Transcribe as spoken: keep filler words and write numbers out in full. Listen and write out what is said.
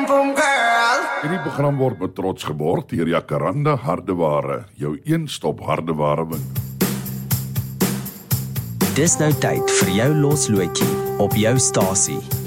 boom girl. Hierdie program word met trots geborg deur Jacaranda Hardeware, jou een stop hardeware winkel. Dis nou tyd vir jou loslootjie op jou stasie.